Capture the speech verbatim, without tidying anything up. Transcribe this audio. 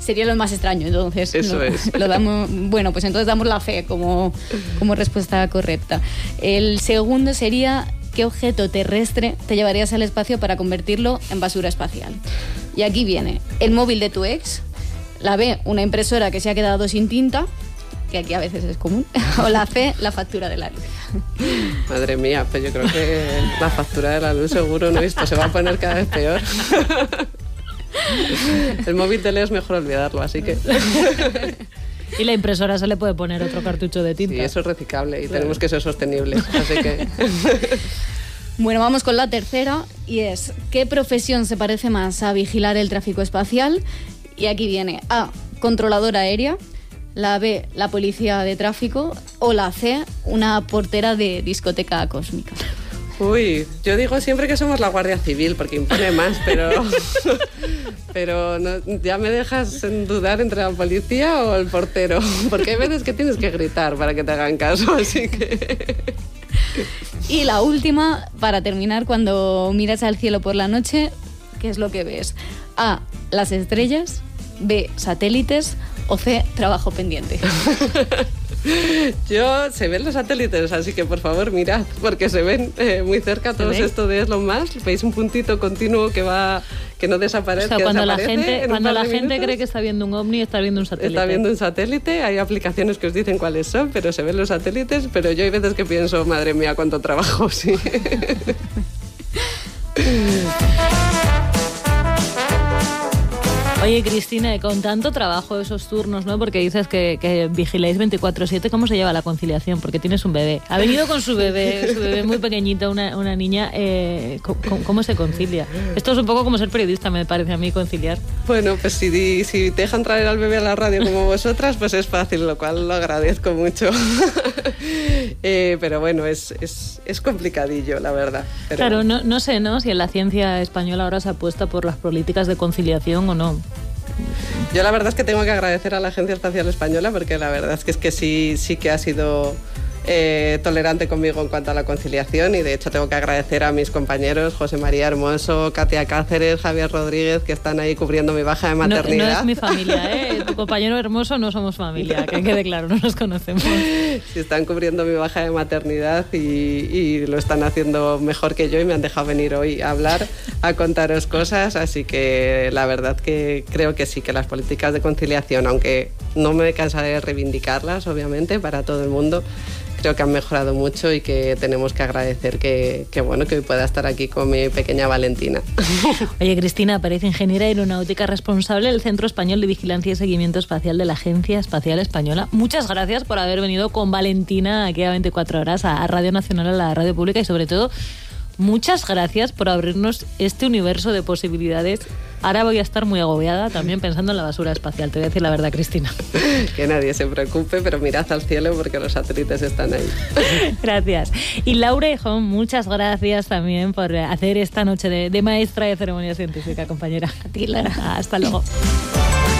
sería lo más extraño, entonces. Eso lo, es. Lo damos, bueno, pues entonces damos la fe como, como respuesta correcta. El segundo sería: ¿qué objeto terrestre te llevarías al espacio para convertirlo en basura espacial? Y aquí viene el móvil de tu ex, la B, una impresora que se ha quedado sin tinta, que aquí a veces es común, o la C, la factura de la luz. Madre mía, pues yo creo que la factura de la luz seguro, ¿no? Esto se va a poner cada vez peor. El móvil de Leo es mejor olvidarlo, así que... Y la impresora se le puede poner otro cartucho de tinta. Sí, eso es reciclable y claro, tenemos que ser sostenibles, así que... Bueno, vamos con la tercera, y es: ¿qué profesión se parece más a vigilar el tráfico espacial? Y aquí viene A, controladora aérea, la B, la policía de tráfico, o la C, una portera de discoteca cósmica. Uy, yo digo siempre que somos la Guardia Civil porque impone más, pero pero no, ya me dejas en dudar entre la policía o el portero, porque hay veces que tienes que gritar para que te hagan caso, así que... Y la última, para terminar, cuando miras al cielo por la noche, ¿qué es lo que ves? A, las estrellas, B, satélites, o C, trabajo pendiente. Yo, se ven los satélites, así que por favor mirad, porque se ven eh, muy cerca todos estos de Elon Musk. Veis un puntito continuo que va, que no desaparece. O sea, cuando la desaparece gente, cuando la gente minutos. cree que está viendo un ovni, está viendo un satélite. Está viendo un satélite, hay aplicaciones que os dicen cuáles son, pero se ven los satélites, pero yo hay veces que pienso, madre mía, cuánto trabajo, sí. Oye, Cristina, con tanto trabajo esos turnos, ¿no? Porque dices que, que vigiláis veinticuatro siete, ¿cómo se lleva la conciliación? Porque tienes un bebé. Ha venido con su bebé, su bebé muy pequeñita, una, una niña. Eh, ¿cómo, ¿Cómo se concilia? Esto es un poco como ser periodista, me parece a mí, conciliar. Bueno, pues si, si te dejan traer al bebé a la radio como vosotras, pues es fácil, lo cual lo agradezco mucho. eh, pero bueno, es, es, es complicadillo, la verdad. Pero... Claro, no, no sé, ¿no? Si en la ciencia española ahora se apuesta por las políticas de conciliación o no. Yo la verdad es que tengo que agradecer a la Agencia Espacial Española, porque la verdad es que, es que sí, sí que ha sido eh, tolerante conmigo en cuanto a la conciliación, y de hecho tengo que agradecer a mis compañeros José María Hermoso, Katia Cáceres, Javier Rodríguez, que están ahí cubriendo mi baja de maternidad. No, no es mi familia, ¿eh? Tu compañero Hermoso no somos familia, que quede claro, no nos conocemos. Sí, están cubriendo mi baja de maternidad y, y lo están haciendo mejor que yo, y me han dejado venir hoy a hablar, a contaros cosas, así que la verdad que creo que sí, que las políticas de conciliación, aunque no me cansaré de reivindicarlas, obviamente, para todo el mundo, creo que han mejorado mucho y que tenemos que agradecer que, que, bueno, que hoy pueda estar aquí con mi pequeña Valentina. Oye, Cristina Pérez, ingeniera aeronáutica responsable del Centro Español de Vigilancia y Seguimiento Espacial de la Agencia Espacial Española. Muchas gracias por haber venido con Valentina aquí a veinticuatro horas a Radio Nacional, a la radio pública, y sobre todo, muchas gracias por abrirnos este universo de posibilidades. Ahora voy a estar muy agobiada también pensando en la basura espacial. Te voy a decir la verdad, Cristina. Que nadie se preocupe, pero mirad al cielo porque los satélites están ahí. Gracias. Y Laura Hijón, muchas gracias también por hacer esta noche de, de maestra de ceremonia científica, compañera. A ti, Lara. Hasta luego.